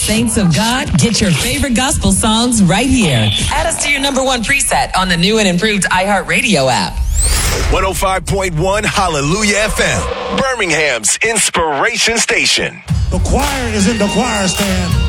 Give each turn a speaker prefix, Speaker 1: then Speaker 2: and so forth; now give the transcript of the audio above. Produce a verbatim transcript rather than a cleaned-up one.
Speaker 1: Saints of God, get your favorite gospel songs right here. Add us to your number one preset on the new and improved iHeartRadio app.
Speaker 2: one oh five point one Hallelujah F M, Birmingham's inspiration station.
Speaker 3: The choir is in the choir stand.